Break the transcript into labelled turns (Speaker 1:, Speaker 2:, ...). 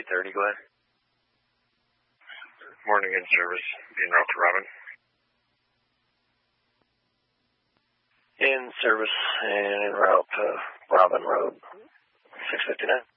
Speaker 1: 830, go ahead.
Speaker 2: Morning in service, en route to Robin.
Speaker 1: In service and en route to Robin Road, 659.